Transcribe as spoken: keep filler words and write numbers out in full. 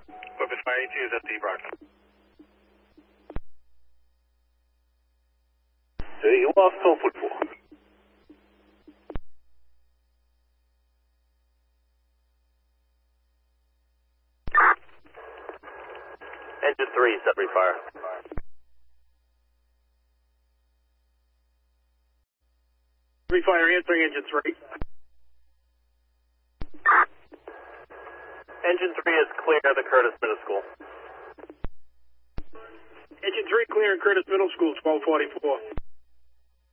Weapons Fire eighty-two is at the Brockton. Hey, you lost cent foot four. Engine three, set refire. Refire answering engine three. Engine three is clear of the Curtis Middle School. Engine three clear in Curtis Middle School, twelve forty-four.